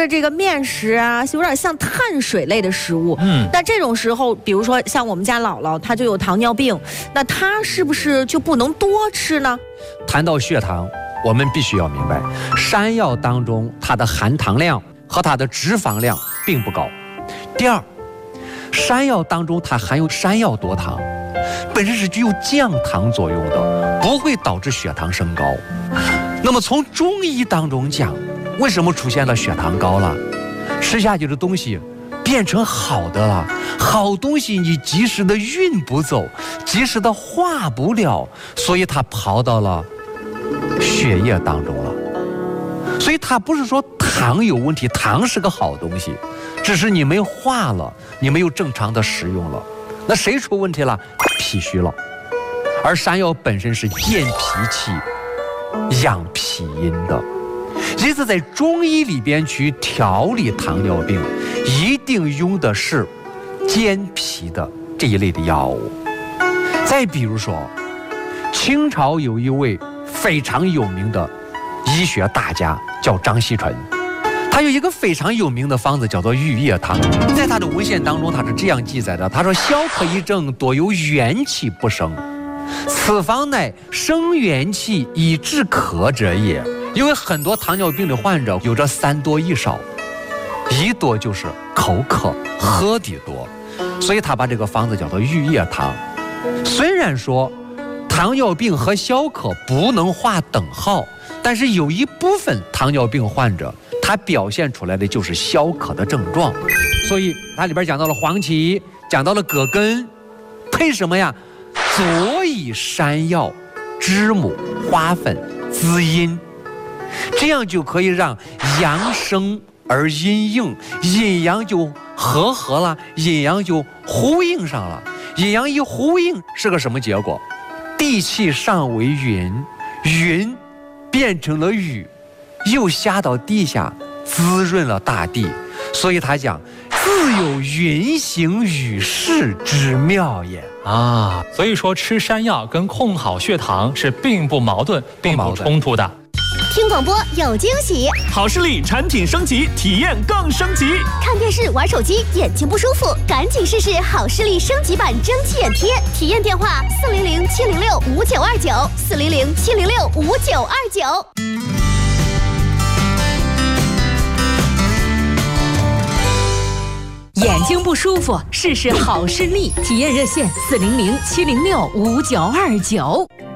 的这个面食啊，有点像碳水类的食物。那这种时候，比如说像我们家姥姥，她就有糖尿病，那她是不是就不能多吃呢？ 谈到血糖，我们必须要明白，山药当中它的含糖量和它的脂肪量并不高。第二，山药当中它含有山药多糖，本身是具有降糖作用的，不会导致血糖升高。那么从中医当中讲，为什么出现了血糖高了？吃下去的东西变成好的了，好东西你及时的运不走，及时的化不了，所以它跑到了血液当中了。所以它不是说糖有问题，糖是个好东西，只是你没化了，你没有正常的食用了。那谁出问题了？脾虚了。而山药本身是健脾气、养脾阴的，因此在中医里边去调理糖尿病，一定用的是健脾的这一类的药物。再比如说，清朝有一位非常有名的医学大家叫张锡纯，他有一个非常有名的方子叫做玉液汤。在他的文献当中，他是这样记载的，他说：消渴一症多由元气不生，此方乃生元气以治渴者也。因为很多糖尿病的患者有着3多1少，一多就是口渴喝的多，所以他把这个方子叫做玉液汤。虽然说糖尿病和消渴不能划等号，但是有一部分糖尿病患者他表现出来的就是消渴的症状。所以它里边讲到了黄芪，讲到了葛根，配什么呀？佐以山药、知母、花粉、滋阴，这样就可以让阳生而阴应，阴阳就和合了，阴阳就呼应上了。阴阳一呼应是个什么结果？地气上为云，云变成了雨，又下到地下，滋润了大地。所以他讲自有云行雨势之妙也啊。所以说吃山药跟控好血糖是并不矛盾，并不冲突的。 听广播有惊喜， 好视力产品升级，体验更升级。 看电视玩手机眼睛不舒服，赶紧试试好视力升级版蒸汽眼贴。体验电话400-706-5929，400-706-5929。 眼睛不舒服，试试好视力。体验热线400-706-5929。